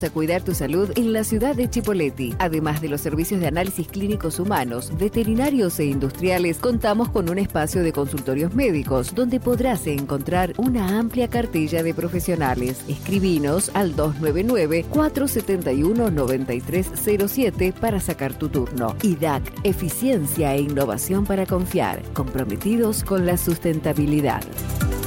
A cuidar tu salud en la ciudad de Chipoleti. Además de los servicios de análisis clínicos humanos, veterinarios e industriales, contamos con un espacio de consultorios médicos donde podrás encontrar una amplia cartilla de profesionales. Escribinos al 299-471-9307 para sacar tu turno. IDAC, eficiencia e innovación para confiar, comprometidos con la sustentabilidad.